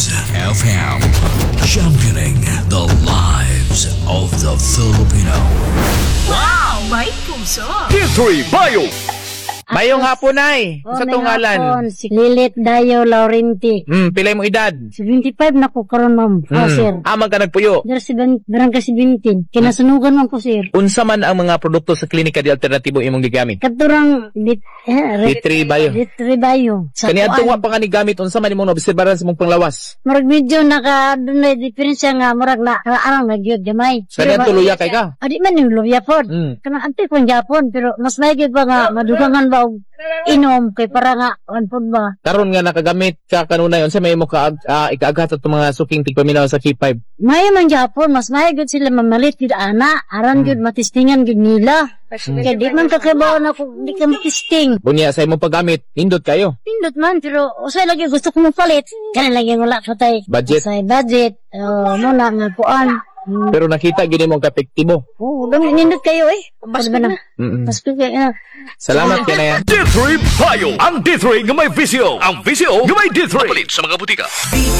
News FM. Championing the lives of the Filipino. Wow! May puso! D3 Bio! Mayong hapon ay, sa tungalan. Si Lilit Dayo Laurenti. Pilay mo edad. 75 na ko karon ma'am. Sir. Amag ka nagpuyo. Barang kasi 17. Kinasunugan man ko, sir. Unsa man ang mga produkto sa klinika di alternatibo imong gigamit? Katurang D3 Bio. D3 Bayo. Sa Kani adto kuan. nga pa nga ni gamit unsa man imong obserbaran sa imong panglawas. Murag medyo naka dunay diferensya nga murag na arang nagyod gamay. Kani adto luya kay ka. Adi man yung luya pod. Kanang ante ko Japon pero mas maigi pa nga madugangan ba og inom kay para nga pod ba. Karon nga nakagamit ka kanunay unsa may imong ikaaghat at mga suking tigpaminaw sa K5. May man Japon mas maigi sila mamalit gid ana aran gid matistingan gid nila. Kaya di man kakabaw na ko di ka matisting. Bunya sa imong paggamit, nindot kayo. Pindot man, pero usay lagi gusto ko mapalit. Kaya lagi wala pa tayo. Budget. Usay budget. Muna nga puan. Pero nakita gini mong kapektibo. Oo, dami nindot kayo eh. Pasko na. Pasko kaya. Salamat kay na yan. D3 Bio! Ang D3 nga may visyo! Ang visyo nga may D3! Palit sa mga butika.